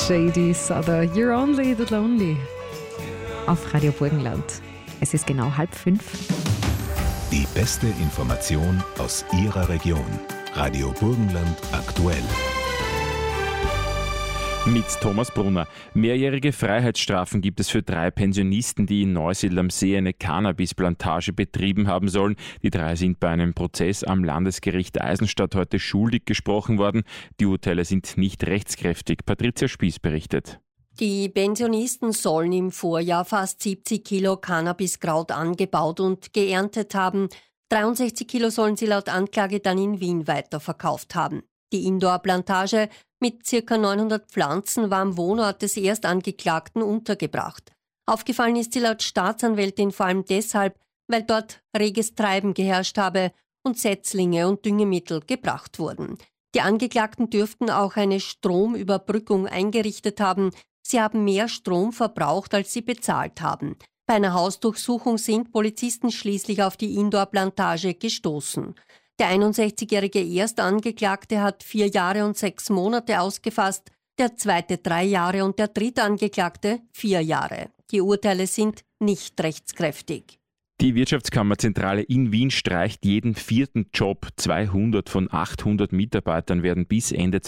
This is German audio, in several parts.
Shady Souther, You're Only the Lonely. Auf Radio Burgenland. Es ist genau 4:30. Die beste Information aus Ihrer Region. Radio Burgenland aktuell. Mit Thomas Brunner. Mehrjährige Freiheitsstrafen gibt es für 3 Pensionisten, die in Neusiedl am See eine Cannabisplantage betrieben haben sollen. Die 3 sind bei einem Prozess am Landesgericht Eisenstadt heute schuldig gesprochen worden. Die Urteile sind nicht rechtskräftig. Patricia Spieß berichtet. Die Pensionisten sollen im Vorjahr fast 70 Kilo Cannabiskraut angebaut und geerntet haben. 63 Kilo sollen sie laut Anklage dann in Wien weiterverkauft haben. Die Indoor-Plantage mit ca. 900 Pflanzen war am Wohnort des Erstangeklagten untergebracht. Aufgefallen ist sie laut Staatsanwältin vor allem deshalb, weil dort reges Treiben geherrscht habe und Setzlinge und Düngemittel gebracht wurden. Die Angeklagten dürften auch eine Stromüberbrückung eingerichtet haben. Sie haben mehr Strom verbraucht, als sie bezahlt haben. Bei einer Hausdurchsuchung sind Polizisten schließlich auf die Indoor-Plantage gestoßen. Der 61-jährige Erstangeklagte hat 4 Jahre und 6 Monate ausgefasst, der zweite 3 Jahre und der dritte Angeklagte 4 Jahre. Die Urteile sind nicht rechtskräftig. Die Wirtschaftskammerzentrale in Wien streicht jeden 4. Job. 200 von 800 Mitarbeitern werden bis Ende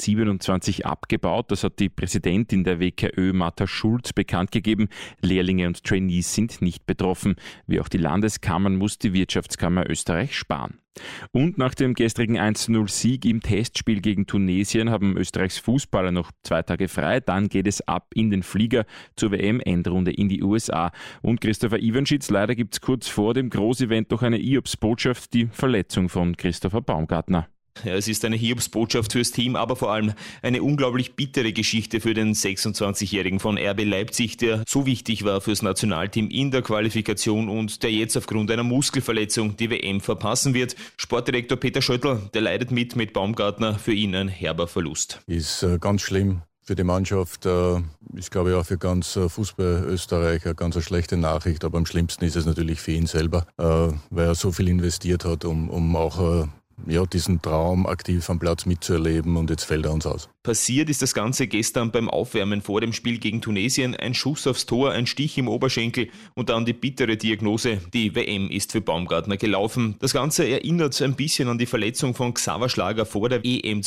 2027 abgebaut. Das hat die Präsidentin der WKÖ, Martha Schulz, bekannt gegeben. Lehrlinge und Trainees sind nicht betroffen. Wie auch die Landeskammern muss die Wirtschaftskammer Österreich sparen. Und nach dem gestrigen 1:0-Sieg im Testspiel gegen Tunesien haben Österreichs Fußballer noch 2 Tage frei. Dann geht es ab in den Flieger zur WM-Endrunde in die USA. Und Christopher Iwanschitz, leider gibt es kurz vor dem Großevent noch eine Hiobsbotschaft, die Verletzung von Christopher Baumgartner. Ja, es ist eine Hiobsbotschaft fürs Team, aber vor allem eine unglaublich bittere Geschichte für den 26-Jährigen von RB Leipzig, der so wichtig war fürs Nationalteam in der Qualifikation und der jetzt aufgrund einer Muskelverletzung die WM verpassen wird. Sportdirektor Peter Schöttl, der leidet mit Baumgartner, für ihn ein herber Verlust. Ist ganz schlimm für die Mannschaft, ist glaube ich auch für ganz Fußball Österreich eine ganz schlechte Nachricht, aber am schlimmsten ist es natürlich für ihn selber, weil er so viel investiert hat, um auch diesen Traum aktiv am Platz mitzuerleben, und jetzt fällt er uns aus. Passiert ist das Ganze gestern beim Aufwärmen vor dem Spiel gegen Tunesien. Ein Schuss aufs Tor, ein Stich im Oberschenkel und dann die bittere Diagnose: die WM ist für Baumgartner gelaufen. Das Ganze erinnert ein bisschen an die Verletzung von Xaver Schlager vor der EM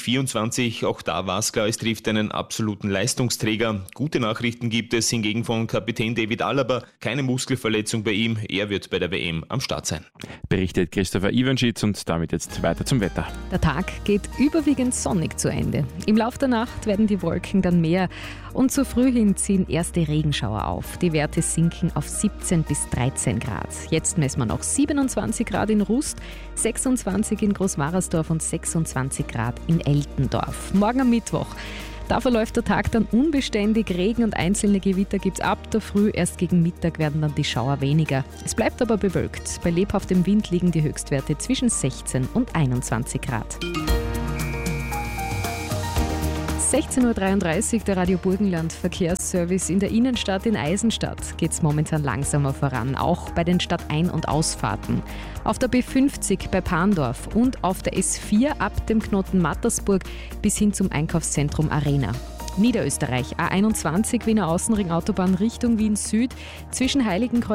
2024. Auch da war es klar, es trifft einen absoluten Leistungsträger. Gute Nachrichten gibt es hingegen von Kapitän David Alaba. Keine Muskelverletzung bei ihm. Er wird bei der WM am Start sein. Berichtet Christopher Iwanschitz, und damit jetzt weiter zum Wetter. Der Tag geht überwiegend sonnig zu Ende. Im Lauf der Nacht werden die Wolken dann mehr und zu früh hin ziehen erste Regenschauer auf. Die Werte sinken auf 17 bis 13 Grad. Jetzt messen wir noch 27 Grad in Rust, 26 in Großwarersdorf und 26 Grad in Eltendorf. Morgen am Mittwoch. Da verläuft der Tag dann unbeständig. Regen und einzelne Gewitter gibt es ab der Früh. Erst gegen Mittag werden dann die Schauer weniger. Es bleibt aber bewölkt. Bei lebhaftem Wind liegen die Höchstwerte zwischen 16 und 21 Grad. 16:33 Uhr, der Radio Burgenland Verkehrsservice. In der Innenstadt in Eisenstadt geht es momentan langsamer voran, auch bei den Stadtein- und Ausfahrten. Auf der B50 bei Pandorf und auf der S4 ab dem Knoten Mattersburg bis hin zum Einkaufszentrum Arena. Niederösterreich A21 Wiener Außenring Autobahn Richtung Wien Süd zwischen Heiligenkreuz